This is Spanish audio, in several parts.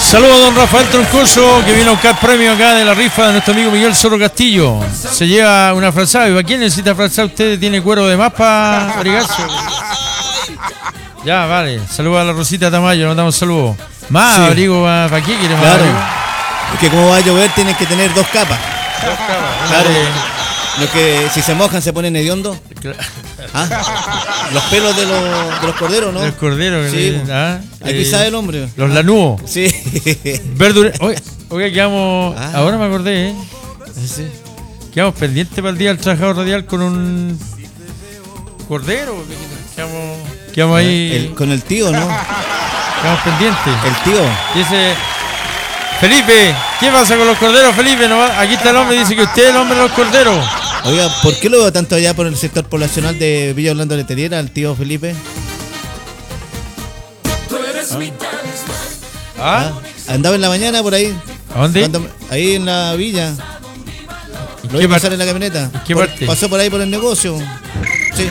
Saludos a don Rafael Troncoso, que viene a buscar premio acá de la rifa de nuestro amigo Miguel Zorro Castillo. Se lleva una frazada. ¿Y para quién necesita frazada? ¿Usted tiene cuero de más para abrigarse? Ya, vale. Saludos a la Rosita Tamayo, nos damos saludos. Más, sí. Abrigo, ¿para qué quiere más? Claro. Abrigo? Es que como va a llover tienes que tener dos capas. Claro. Los que si se mojan se ponen hediondo. ¿Ah? Los pelos de los corderos, ¿no? De los corderos. Sí. Aquí sabe el hombre. Los lanúos. Sí. Oye, quedamos... Ahora me acordé, ¿eh? Sí. Quedamos pendientes para el Día del Trabajador Radial con un cordero. Quedamos ahí... con el tío, ¿no? Quedamos pendientes. El tío. Dice... Felipe, ¿qué pasa con los corderos, Felipe? No, aquí está el hombre, dice que usted es el hombre de los corderos. Oiga, ¿por qué lo veo tanto allá por el sector poblacional de Villa Orlando Leteliera, al tío Felipe? Andaba en la mañana por ahí. ¿A dónde? Ahí en la villa. Lo iba a pasar en la camioneta. ¿En qué parte? Pasó por ahí por el negocio. Sí.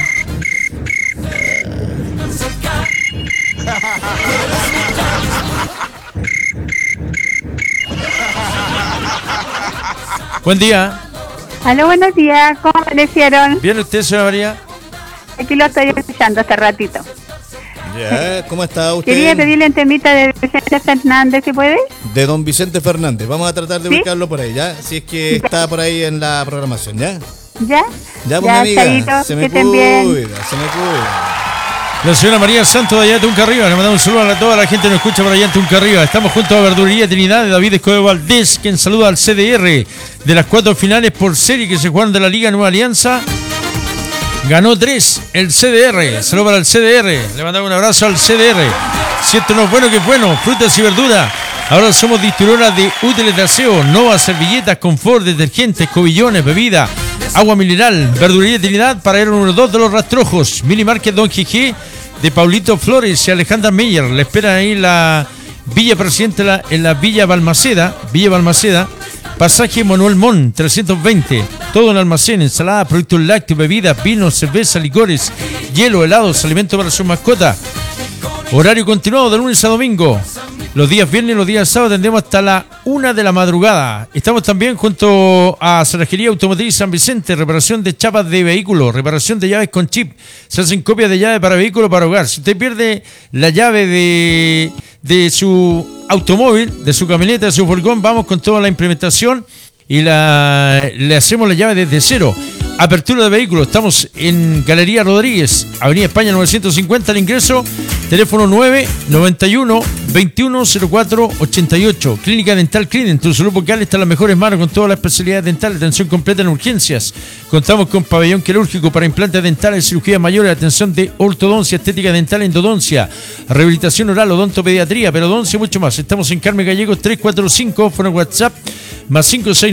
Buen día. Aló, buenos días. ¿Cómo amanecieron? ¿Bien usted, señora María? Aquí lo estoy escuchando hace ratito. Ya, ¿cómo está usted? Quería pedirle un temita de Vicente Fernández, ¿se puede? De don Vicente Fernández. Vamos a tratar de buscarlo por ahí, ¿ya? Si es que está por ahí en la programación, ¿ya? ¿Ya? Ya, pues, mi amiga. Chayito, Se me que estén bien. Se me cuida. La señora María Santos de allá de Tunca Arriba. Le mandamos un saludo a toda la gente que nos escucha por allá en Tunca Arriba. Estamos junto a Verdulería Trinidad de David Escobedo Valdés, quien saluda al CDR de las 4 finales por serie que se jugaron de la Liga Nueva Alianza. Ganó 3 el CDR. Saludos para el CDR. Le mandamos un abrazo al CDR. Siéntenos bueno que es bueno. Frutas y verduras. Ahora somos distribuidoras de útiles de aseo, Nova, servilletas, confort, detergentes, cobillones, bebidas, agua mineral. Verdulería Trinidad, paradero número 2 de los Rastrojos. Mini Market Don GG de Paulito Flores y Alejandra Meyer. Le esperan ahí la Villa Presidente en la Villa Balmaceda. Pasaje Manuel Mon, 320. Todo en almacén, ensalada, productos lácteos, bebidas, vinos, cerveza, licores, hielo, helados, alimentos para su mascota. Horario continuado de lunes a domingo. Los días viernes y los días sábados tendremos hasta la 1 de la madrugada. Estamos también junto a Cerrajería Automotriz San Vicente, reparación de chapas de vehículos, reparación de llaves con chip. Se hacen copias de llave para vehículo, para hogar. Si usted pierde la llave de su automóvil, de su camioneta, de su furgón, vamos con toda la implementación y le hacemos la llave desde cero. Apertura de vehículos, estamos en Galería Rodríguez, Avenida España 950, al ingreso, teléfono 991-2104-88. Clínica Dental Clinic, tu salud bucal está en las mejores manos con todas las especialidades dentales, atención completa en urgencias. Contamos con pabellón quirúrgico para implantes dentales, cirugía mayor, atención de ortodoncia, estética dental, endodoncia, rehabilitación oral, odontopediatría, perodoncia y mucho más. Estamos en Carmen Gallegos 345, fue en WhatsApp, más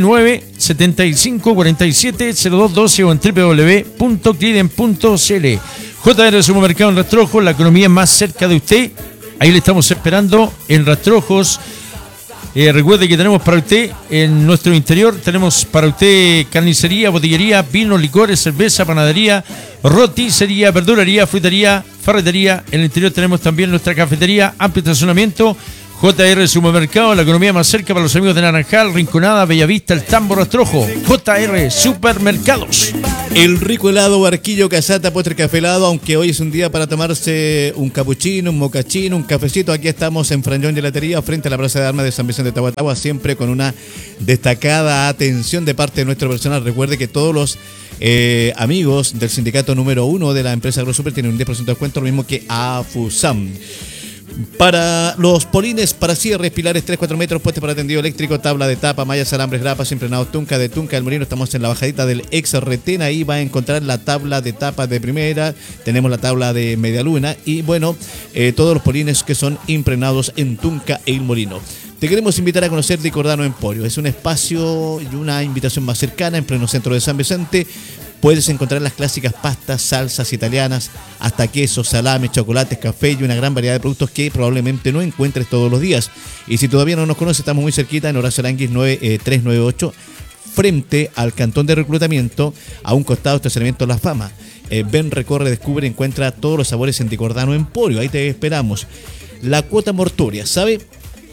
569-7547-0212 o en www.cliden.cl. JR Supermercado en Rastrojos, la economía más cerca de usted. Ahí le estamos esperando en Rastrojos. Recuerde que tenemos para usted en nuestro interior, tenemos para usted carnicería, botillería, vino, licores, cerveza, panadería, roticería, verdulería, frutería, ferretería. En el interior tenemos también nuestra cafetería, amplio estacionamiento. JR Supermercado, la economía más cerca para los amigos de Naranjal, Rinconada, Bellavista, El Tambo, Rastrojo. JR Supermercados. El rico helado Barquillo Casata, postre café helado, aunque hoy es un día para tomarse un capuchino, un mocachino, un cafecito. Aquí estamos en Franjón Gelatería, frente a la Plaza de Armas de San Vicente de Tahuatahua, siempre con una destacada atención de parte de nuestro personal. Recuerde que todos los amigos del sindicato número 1 de la empresa AgroSuper tienen un 10% de descuento, lo mismo que AFUSAM. Para los polines, para cierres, pilares 3-4 metros, puestos para tendido eléctrico, tabla de tapa, mallas, alambres, grapas, emprenados Tunca, de Tunca del Molino. Estamos en la bajadita del ex retén, ahí va a encontrar la tabla de tapa de primera, tenemos la tabla de media luna y bueno, todos los polines que son impregnados en Tunca e Il Molino. Te queremos invitar a conocer Dicordano Emporio. Es un espacio y una invitación más cercana en pleno centro de San Vicente. Puedes encontrar las clásicas pastas, salsas italianas, hasta quesos, salames, chocolates, café y una gran variedad de productos que probablemente no encuentres todos los días. Y si todavía no nos conoces, estamos muy cerquita en Horacio Aranguis 398, frente al cantón de reclutamiento, a un costado estacionamiento La Fama. Ven, recorre, descubre, encuentra todos los sabores en Dicordano Emporio. Ahí te esperamos. La cuota mortuoria, ¿sabe?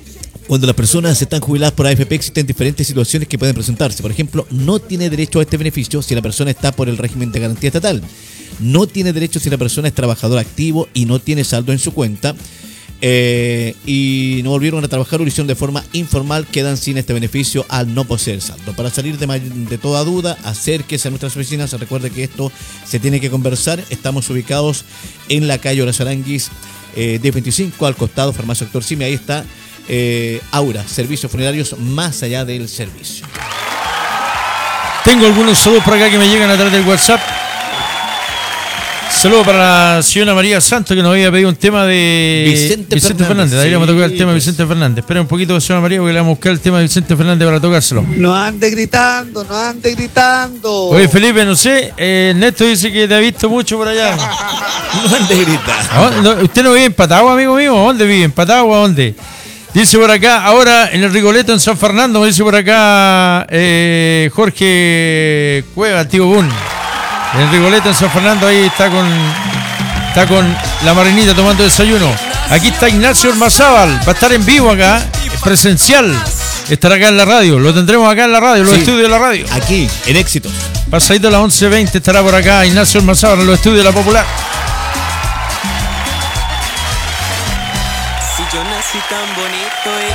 Cuando las personas están jubiladas por AFP existen diferentes situaciones que pueden presentarse. Por ejemplo, no tiene derecho a este beneficio si la persona está por el régimen de garantía estatal. No tiene derecho si la persona es trabajador activo y no tiene saldo en su cuenta. Y no volvieron a trabajar o lo hicieron de forma informal, quedan sin este beneficio al no poseer saldo. Para salir de toda duda, acérquese a nuestras oficinas. Recuerde que esto se tiene que conversar. Estamos ubicados en la calle Horacio Aranguis, D25, al costado Farmacia Doctor Simi. Ahí está Aura, servicios funerarios más allá del servicio. Tengo algunos saludos por acá que me llegan a través del WhatsApp. Saludos para la señora María Santos, que nos había pedido un tema de Vicente Fernández. Ahí le vamos a tocar el tema de Vicente Fernández. Espera un poquito, señora María, porque le vamos a buscar el tema de Vicente Fernández para tocárselo. No ande gritando, no ande gritando. Oye, Felipe, no sé, Néstor dice que te ha visto mucho por allá. No ande gritando. ¿Usted no vive en Patagua, amigo mío? ¿Dónde vive? ¿En Patagua? ¿Dónde? Dice por acá, ahora en el Rigoletto en San Fernando, me dice por acá Jorge Cueva, tío Bun. En el Rigoletto en San Fernando, ahí está con la Marinita tomando desayuno. Aquí está Ignacio Ormazábal, va a estar en vivo acá, presencial. Estará acá en la radio, lo tendremos acá en la radio, en los estudios de la radio. Aquí, en Éxitos. Pasadito a las 11:20 estará por acá Ignacio Ormazábal en los estudios de la Popular. Si yo nací tan bonito